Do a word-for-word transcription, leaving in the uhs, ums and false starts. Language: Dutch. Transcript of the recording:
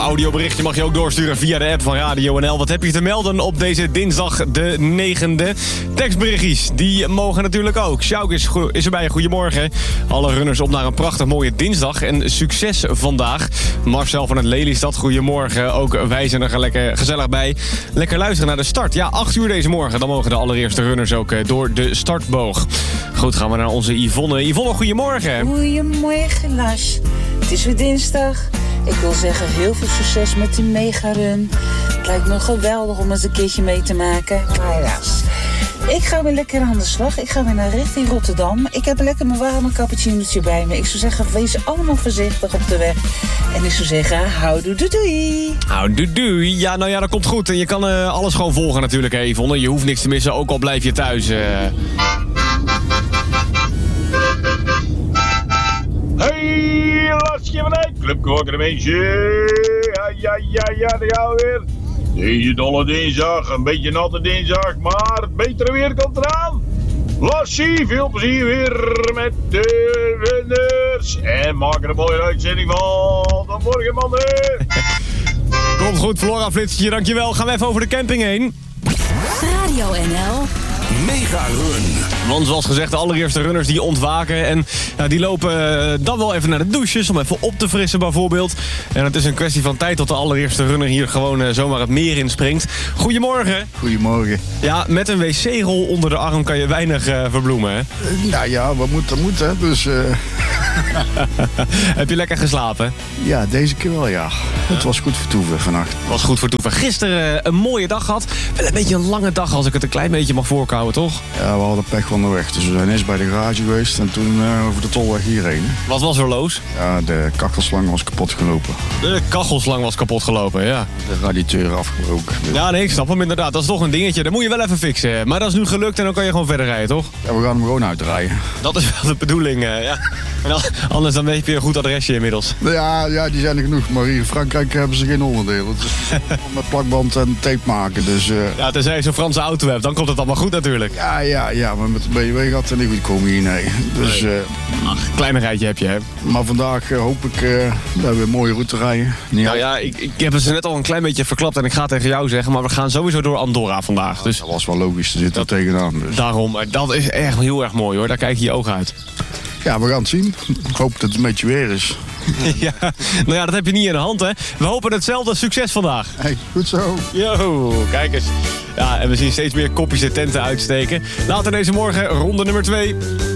Audioberichtje mag je ook doorsturen via de app van Radio N L. Wat heb je te melden op deze dinsdag de negende? Tekstberichtjes, die mogen natuurlijk ook. Sjouk is, go- is erbij, goedemorgen. Alle runners op naar een prachtig mooie dinsdag en succes vandaag. Marcel van het Lelystad, goedemorgen. Ook wij zijn er lekker gezellig bij. Lekker luisteren naar de start. Ja, acht uur deze morgen. Dan mogen de allereerste runners ook eh, door de startboog. Goed, gaan we naar onze Yvonne. Yvonne, goedemorgen. Goedemorgen, Lars. Het is weer dinsdag. Ik wil zeggen, heel veel succes met die megarun. Het lijkt me geweldig om eens een keertje mee te maken. Maar helaas. Ik ga weer lekker aan de slag. Ik ga weer naar richting Rotterdam. Ik heb lekker mijn warme cappuccinootje bij me. Ik zou zeggen, wees allemaal voorzichtig op de weg. En ik zou zeggen, houdoe doei doei. Houdoe doei. Ja, nou ja, dat komt goed. En je kan uh, alles gewoon volgen natuurlijk, hè, Yvonne. Je hoeft niks te missen, ook al blijf je thuis. Uh... Hey, Lasje van Eyck, Club Koker de Mensje. Ja, ja, ja, ja, daar gaan we weer. Deze dolle dinsdag, een beetje natte dinsdag, maar het betere weer komt eraan. Lassie, veel plezier weer met de runners. En maak er een mooie uitzending van. Tot morgen, mannen. Komt goed, Flora Flitsje, dankjewel. Gaan we even over de camping heen. Radio N L Mega Run. Want zoals gezegd, de allereerste runners die ontwaken. En ja, die lopen uh, dan wel even naar de douches om even op te frissen bijvoorbeeld. En het is een kwestie van tijd tot de allereerste runner hier gewoon uh, zomaar het meer inspringt. Goedemorgen. Goedemorgen. Ja, met een wc-rol onder de arm kan je weinig uh, verbloemen, hè? Uh, nou ja, wat moet, dat moet, hè. Dus, uh... Heb je lekker geslapen? Ja, deze keer wel, ja. Het was goed vertoeven vannacht. Het was goed vertoeven. Gisteren uh, een mooie dag gehad. Wel een beetje een lange dag als ik het een klein beetje mag voorkouwen, toch? Ja, we hadden pech onderweg. Dus we zijn eerst bij de garage geweest en toen uh, over de tolweg hierheen. Wat was er los? Ja, de kachelslang was kapot gelopen. De kachelslang was kapot gelopen, ja. De radiateur afgebroken. Dus... Ja, nee, ik snap hem inderdaad. Dat is toch een dingetje. Dat moet je wel even fixen. Maar dat is nu gelukt en dan kan je gewoon verder rijden, toch? Ja, we gaan hem gewoon uitrijden. Dat is wel de bedoeling, uh, ja. En dan, anders dan weet je een goed adresje inmiddels. Ja, ja, die zijn er genoeg. Maar hier in Frankrijk hebben ze geen onderdelen. Het is met plakband en tape maken, dus... Uh... Ja, tenzij je zo'n Franse auto hebt, dan komt het allemaal goed natuurlijk. Ja, ja, ja, maar met de B M W gaat het niet goed komen hier, nee. Dus... Uh... Ach, kleinigheidje heb je, hè. Maar vandaag uh, hoop ik uh, dat we een mooie route rijden. Niet nou ja, ik, ik heb het ze net al een klein beetje verklapt en ik ga het tegen jou zeggen, maar we gaan sowieso door Andorra vandaag. Ja, dus... Dat was wel logisch, er zit er tegenaan. Dus. Daarom, maar dat is echt heel erg mooi hoor, daar kijken je ogen uit. Ja, we gaan het zien. Ik hoop dat het een beetje weer is. Ja, nou ja, dat heb je niet in de hand, hè. We hopen hetzelfde. Succes vandaag. Hey, goed zo. Yo, kijk eens. Ja, en we zien steeds meer kopjes en tenten uitsteken. Later deze morgen ronde nummer twee.